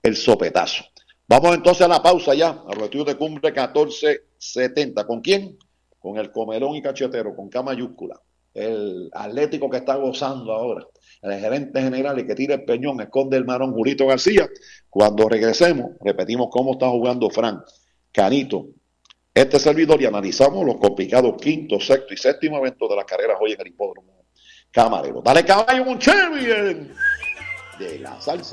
el sopetazo. Vamos entonces a la pausa ya, al retiro de Cumbre 1470. ¿Con quién? Con el comelón y cachetero, con K mayúscula. El atlético que está gozando ahora. El gerente general y que tira el peñón, esconde el marón Julito García. Cuando regresemos, repetimos cómo está jugando Frank, Canito, este servidor y analizamos los complicados quinto, sexto y séptimo eventos de las carreras hoy en el hipódromo Camarero. Dale caballo, Monchevy, de la salsa.